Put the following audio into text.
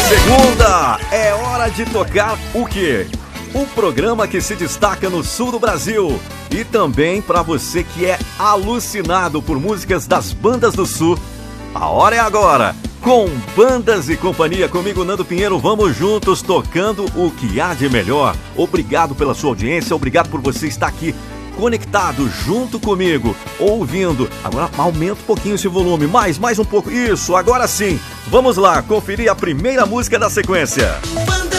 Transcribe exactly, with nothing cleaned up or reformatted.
Segunda, é hora de tocar o quê? O programa que se destaca no sul do Brasil. E também para você que é alucinado por músicas das bandas do sul. A hora é agora. Com Bandas e Companhia, comigo Nando Pinheiro, vamos juntos tocando o que há de melhor. Obrigado pela sua audiência, obrigado por você estar aqui conectado junto comigo, ouvindo. Agora aumenta um pouquinho esse volume, mais, mais um pouco. Isso, agora sim. Vamos lá, conferir a primeira música da sequência.